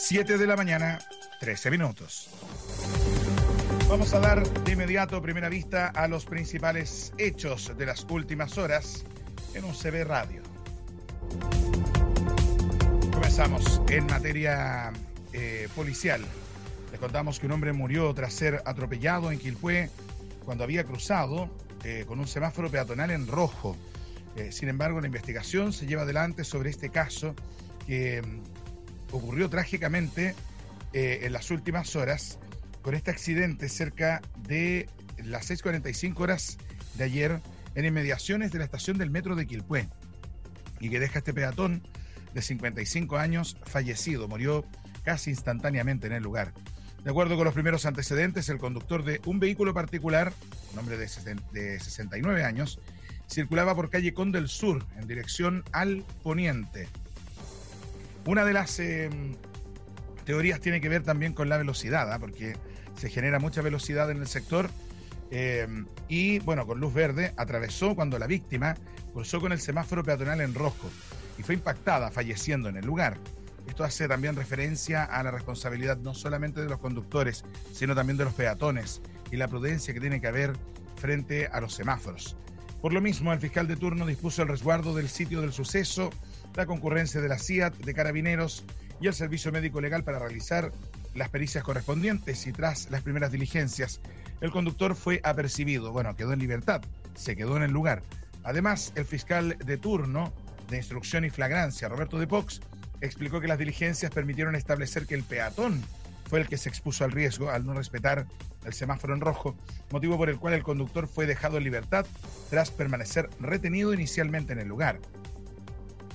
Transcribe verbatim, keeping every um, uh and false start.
siete de la mañana, trece minutos. Vamos a dar de inmediato primera vista a los principales hechos de las últimas horas en un C B Radio. Comenzamos en materia eh, policial. Les contamos que un hombre murió tras ser atropellado en Quilpué cuando había cruzado eh, con un semáforo peatonal en rojo. Eh, sin embargo, la investigación se lleva adelante sobre este caso que um, ocurrió trágicamente eh, en las últimas horas con este accidente cerca de las seis cuarenta y cinco horas de ayer en inmediaciones de la estación del metro de Quilpué y que deja a este peatón de cincuenta y cinco años fallecido. Murió casi instantáneamente en el lugar. De acuerdo con los primeros antecedentes, el conductor de un vehículo particular, un hombre de sesenta y nueve años, circulaba por calle Conde del Sur en dirección al poniente. Una de las eh, teorías tiene que ver también con la velocidad, ¿eh? porque se genera mucha velocidad en el sector eh, y, bueno, con luz verde atravesó cuando la víctima cruzó con el semáforo peatonal en rojo y fue impactada, falleciendo en el lugar. Esto hace también referencia a la responsabilidad no solamente de los conductores, sino también de los peatones y la prudencia que tiene que haber frente a los semáforos. Por lo mismo, el fiscal de turno dispuso el resguardo del sitio del suceso, la concurrencia de la C I A T, de Carabineros y el Servicio Médico Legal para realizar las pericias correspondientes y tras las primeras diligencias, el conductor fue apercibido. Bueno, quedó en libertad, se quedó en el lugar. Además, el fiscal de turno de instrucción y flagrancia, Roberto de Pox, explicó que las diligencias permitieron establecer que el peatón fue el que se expuso al riesgo al no respetar el semáforo en rojo, motivo por el cual el conductor fue dejado en libertad tras permanecer retenido inicialmente en el lugar.